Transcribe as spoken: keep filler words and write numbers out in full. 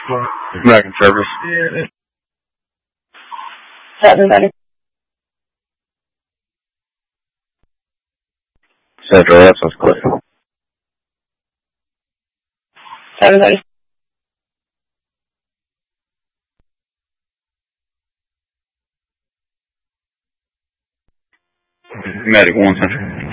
Back in service. Seven better. Central, that sounds clear. Seven thirty. Medic one Central.